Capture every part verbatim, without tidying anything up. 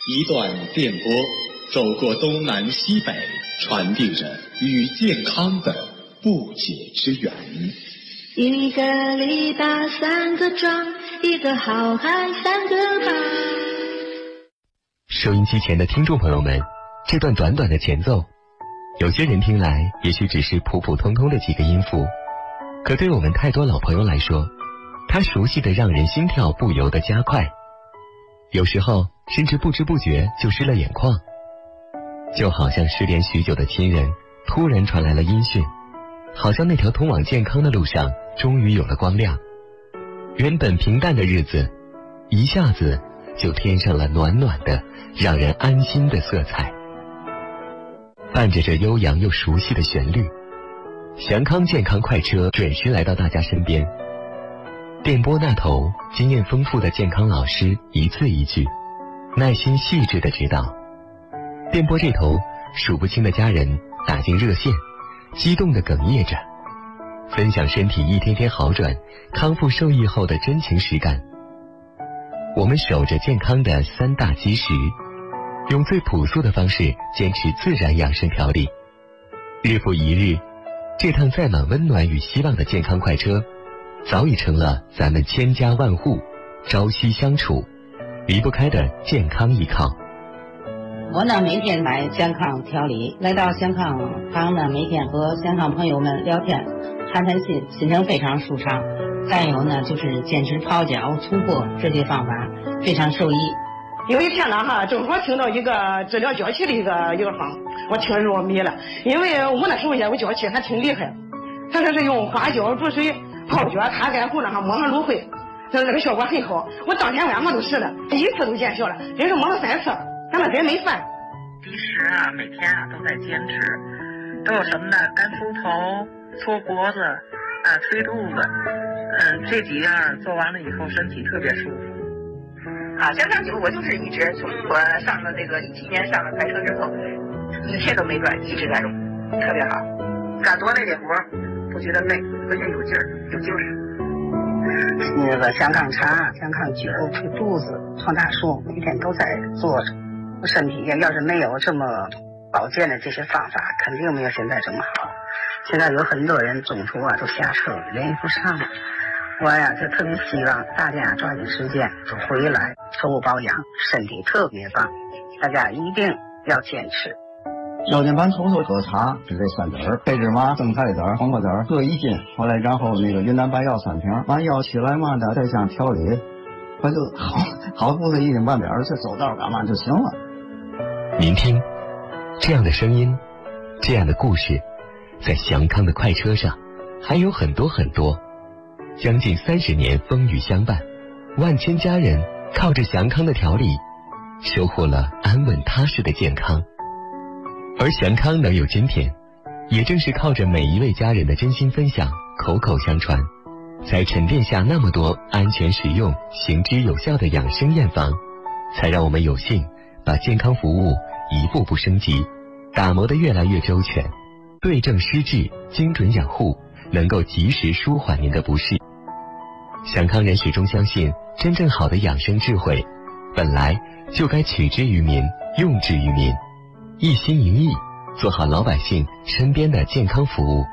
一段电波走过东南西北，传递着与健康的不解之缘。 一个篱笆三个桩，一个好汉三个帮。 收音机前的听众朋友们，这段短短的前奏，有些人听来也许只是普普通通的几个音符，可对我们太多老朋友来说，它熟悉的让人心跳不由得加快，有时候甚至不知不觉就湿了眼眶，就好像失联许久的亲人突然传来了音讯，好像那条通往健康的路上终于有了光亮，原本平淡的日子一下子就添上了暖暖的让人安心的色彩。伴着这悠扬又熟悉的旋律，祥康健康快车准时来到大家身边。电波那头经验丰富的健康老师一字一句耐心细致的指导，电波这头数不清的家人打进热线，激动的哽咽着，分享身体一天天好转康复受益后的真情实感。我们守着健康的三大基石，用最朴素的方式坚持自然养生调理，日复一日，这趟载满温暖与希望的健康快车早已成了咱们千家万户朝夕相处离不开的健康依靠。 我呢每天来健康调理，来到健康堂呢，每天和健康朋友们聊天谈谈心，心情非常舒畅。再有呢就是坚持泡脚粗波这些方法非常受益。 有一天呢哈，正好听到一个治疗脚气的一个一个方，我听着我迷了，因为我那时候也有脚气还挺厉害，他说是用花椒煮水泡脚擦干后呢哈，抹上芦荟，他这个效果很好，我当天晚上都试了，一次都见效了，真是抹了三次，咱们真没犯。 其实啊，每天啊都在坚持，都有什么呢？干梳头、搓脖子啊、推肚子，嗯，这几样做完了以后，身体特别舒服。 啊，香港酒我就是一直从我上了这个一七年上了快车之后，一天都没断，一直在用，特别好。干多累的活不觉得累，而且有劲儿，有精神。 那个香港茶、香港酒、推肚子、胖大树，每天都在做着。我身体也要是没有这么保健的这些方法，肯定没有现在这么好。现在有很多人中途啊都下车联系不上了。我呀就特别希望大家抓紧时间都回来头保养，身体特别棒，大家一定要坚持。 腰间盘突出喝茶，就这三子儿，黑芝麻、生菜籽儿、黄瓜籽儿各一斤，后来然后那个云南白药三瓶，完药起来嘛的再加调理，我就好好不是一斤半点儿，这走道干嘛就行了。 您听，这样的声音，这样的故事，在祥康的快车上还有很多很多。将近三十年风雨相伴，万千家人靠着祥康的调理，收获了安稳踏实的健康。而祥康能有今天，也正是靠着每一位家人的真心分享，口口相传，才沉淀下那么多安全实用、行之有效的养生验方，才让我们有幸把健康服务一步步升级，打磨得越来越周全，对症施治，精准养护，能够及时舒缓您的不适。祥康人始终相信，真正好的养生智慧本来就该取之于民，用之于民，一心一意做好老百姓身边的健康服务。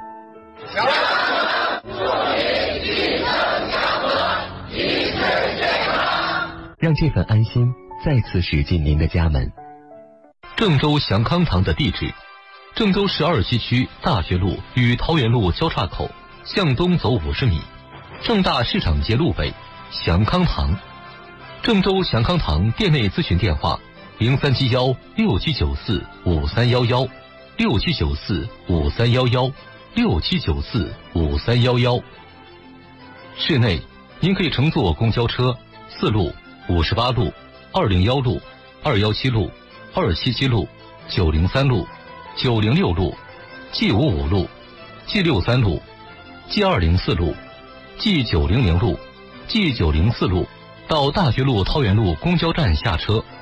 让这份安心再次驶进您的家门。 郑州祥康堂的地址：郑州市二西区大学路与桃园路交叉口，向东走五十米，正大市场街路北，祥康堂。郑州祥康堂店内咨询电话：零三七幺六七九四五三幺幺，六七九四五三幺幺，六七九四五三幺幺。室内，您可以乘坐公交车四路、五十八路、二零幺路、二幺七路、二七七路、九零三路、九零六路、G 五五路、G 六三路、G 二零四路、G 九零零路、G 九零四路，到大学路桃园路公交站下车。